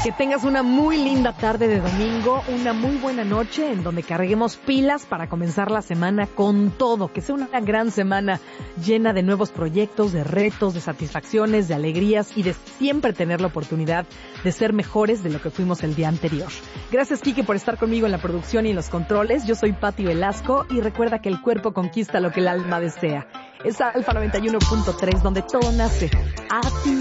Que tengas una muy linda tarde de domingo, una muy buena noche en donde carguemos pilas para comenzar la semana con todo. Que sea una gran semana llena de nuevos proyectos, de retos, de satisfacciones, de alegrías y de siempre tener la oportunidad de ser mejores de lo que fuimos el día anterior. Gracias, Quique, por estar conmigo en la producción y en los controles. Yo soy Pati Velasco y recuerda que el cuerpo conquista lo que el alma desea. Es Alfa 91.3, donde todo nace a ti.